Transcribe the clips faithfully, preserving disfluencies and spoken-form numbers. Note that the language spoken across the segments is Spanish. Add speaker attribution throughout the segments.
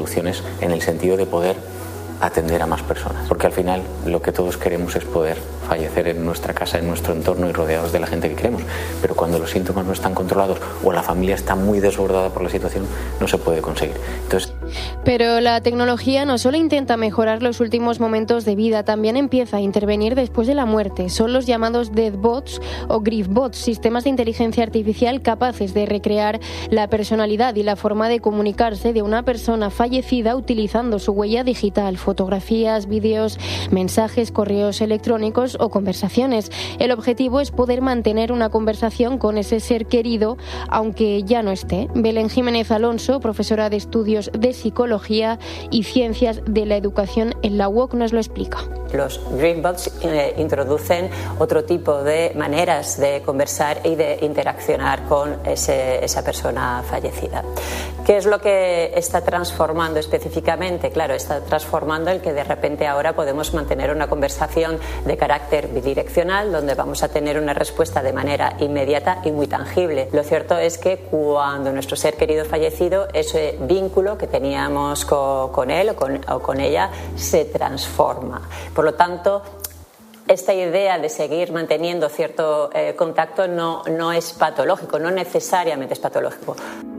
Speaker 1: Soluciones en el sentido de poder atender a más personas, porque al final lo que todos queremos es poder fallecer en nuestra casa, en nuestro entorno y rodeados de la gente que queremos, pero cuando los síntomas no están controlados o la familia está muy desbordada por la situación, no se puede conseguir. Entonces,
Speaker 2: pero la tecnología no solo intenta mejorar los últimos momentos de vida, también empieza a intervenir después de la muerte. Son los llamados deathbots o griefbots, sistemas de inteligencia artificial capaces de recrear la personalidad y la forma de comunicarse de una persona fallecida utilizando su huella digital, fotografías, vídeos, mensajes, correos electrónicos o conversaciones. El objetivo es poder mantener una conversación con ese ser querido, aunque ya no esté. Belén Jiménez Alonso, profesora de estudios de Psicología y Ciencias de la Educación en la U O C, nos lo explica.
Speaker 3: Los griefbots eh, introducen otro tipo de maneras de conversar y de interaccionar con ese, esa persona fallecida. ¿Qué es lo que está transformando específicamente? Claro, está transformando el que de repente ahora podemos mantener una conversación de carácter bidireccional, donde vamos a tener una respuesta de manera inmediata y muy tangible. Lo cierto es que cuando nuestro ser querido fallecido, ese vínculo que teníamos con, con él o con, o con ella se transforma. Por lo tanto, esta idea de seguir manteniendo cierto eh, contacto no, no es patológico, no necesariamente es patológico.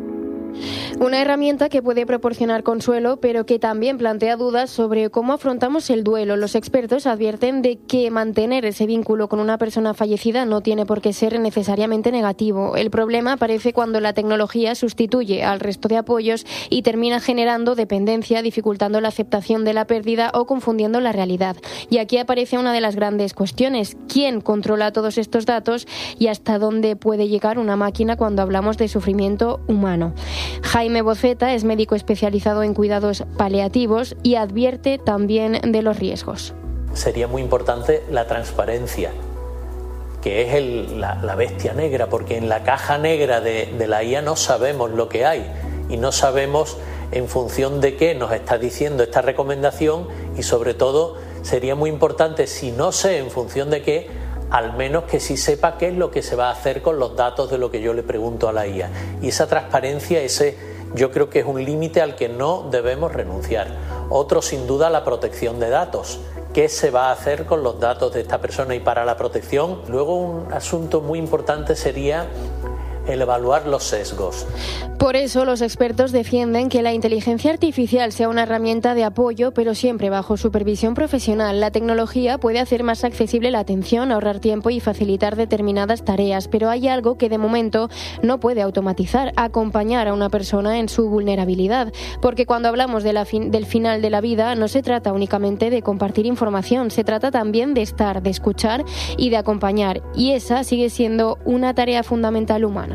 Speaker 2: Una herramienta que puede proporcionar consuelo, pero que también plantea dudas sobre cómo afrontamos el duelo. Los expertos advierten de que mantener ese vínculo con una persona fallecida no tiene por qué ser necesariamente negativo. El problema aparece cuando la tecnología sustituye al resto de apoyos y termina generando dependencia, dificultando la aceptación de la pérdida o confundiendo la realidad. Y aquí aparece una de las grandes cuestiones: ¿quién controla todos estos datos y hasta dónde puede llegar una máquina cuando hablamos de sufrimiento humano? Jaime Boceta es médico especializado en cuidados paliativos y advierte también de los riesgos.
Speaker 4: Sería muy importante la transparencia, que es el, la, la bestia negra, porque en la caja negra de, de la I A no sabemos lo que hay y no sabemos en función de qué nos está diciendo esta recomendación, y sobre todo sería muy importante, si no sé en función de qué, al menos que sí sepa qué es lo que se va a hacer con los datos de lo que yo le pregunto a la I A. Y esa transparencia, ese, yo creo que es un límite al que no debemos renunciar. Otro, sin duda, la protección de datos. ¿Qué se va a hacer con los datos de esta persona? Y para la protección, luego un asunto muy importante sería el evaluar los sesgos.
Speaker 2: Por eso los expertos defienden que la inteligencia artificial sea una herramienta de apoyo, pero siempre bajo supervisión profesional. La tecnología puede hacer más accesible la atención, ahorrar tiempo y facilitar determinadas tareas, pero hay algo que de momento no puede automatizar: acompañar a una persona en su vulnerabilidad. Porque cuando hablamos de la fin- del final de la vida, no se trata únicamente de compartir información, se trata también de estar, de escuchar y de acompañar. Y esa sigue siendo una tarea fundamental humana.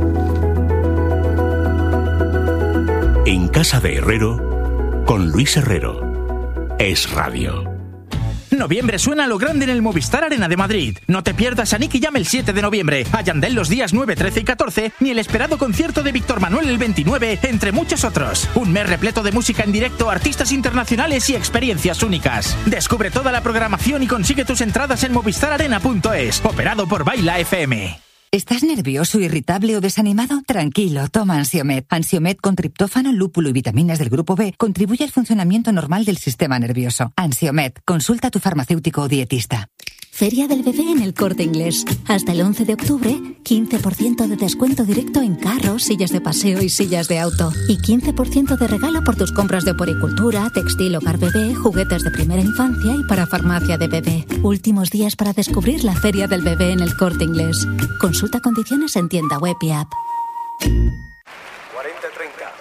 Speaker 5: En Casa de Herrero, con Luis Herrero. Es Radio.
Speaker 6: Noviembre suena a lo grande en el Movistar Arena de Madrid. No te pierdas a Nicky Jam el siete de noviembre, a Yandel los días nueve, trece y catorce, ni el esperado concierto de Víctor Manuel el veintinueve, entre muchos otros. Un mes repleto de música en directo, artistas internacionales y experiencias únicas. Descubre toda la programación y consigue tus entradas en movistar arena punto es, operado por Baila F M.
Speaker 7: ¿Estás nervioso, irritable o desanimado? Tranquilo, toma Ansiomed. Ansiomed con triptófano, lúpulo y vitaminas del grupo B contribuye al funcionamiento normal del sistema nervioso. Ansiomed, consulta a tu farmacéutico o dietista.
Speaker 8: Feria del Bebé en El Corte Inglés. Hasta el once de octubre, quince por ciento de descuento directo en carros, sillas de paseo y sillas de auto. Y quince por ciento de regalo por tus compras de oporicultura, textil, hogar bebé, juguetes de primera infancia y para farmacia de bebé. Últimos días para descubrir la Feria del Bebé en El Corte Inglés. Consulta condiciones en tienda web y app.
Speaker 9: cuarenta treinta.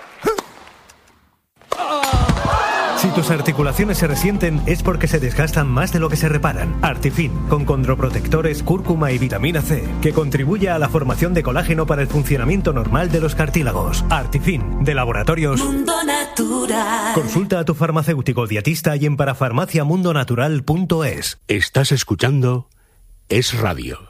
Speaker 10: Si tus articulaciones se resienten es porque se desgastan más de lo que se reparan. Artifin, con condroprotectores, cúrcuma y vitamina C, que contribuye a la formación de colágeno para el funcionamiento normal de los cartílagos. Artifin, de Laboratorios
Speaker 11: Mundo Natural.
Speaker 10: Consulta a tu farmacéutico dietista y en parafarmacia mundo natural punto es.
Speaker 5: Estás escuchando Es Radio.